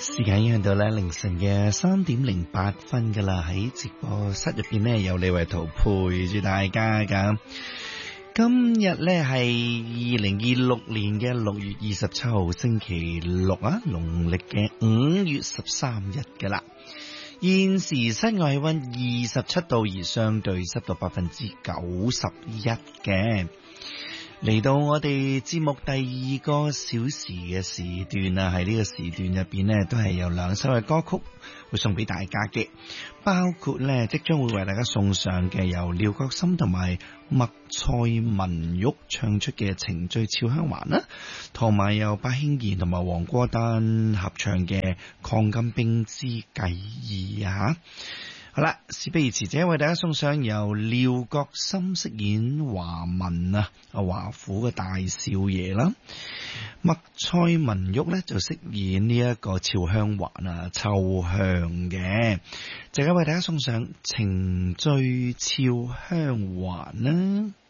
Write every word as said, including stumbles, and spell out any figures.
時間已經到咧凌晨嘅三點零八分噶啦，喺直播室入邊呢，有李維圖陪住大家噶。今日呢係二零二六年嘅六月二十七號星期六啊，農曆嘅五月十三日噶啦。現時室外氣溫二十七度，而相對濕度百分之九十一嘅。嚟到我哋節目第二個小時嘅時段啊，喺呢個時段入邊呢，都係有兩首嘅歌曲會送俾大家嘅，包括呢即將會為大家送上嘅由廖國森同埋麥蔡文玉唱出嘅《情醉俏香環》啦，同埋由白興賢同埋黃歌丹合唱嘅《抗金兵之計二》啊。好啦，事不宜遲，者為大家送上由廖國森飾演華文啊，阿華府嘅大少爺啦，麥蔡文玉咧就飾演呢一個俏香環啊，秋香嘅，就咁為大家送上情醉俏香環啦。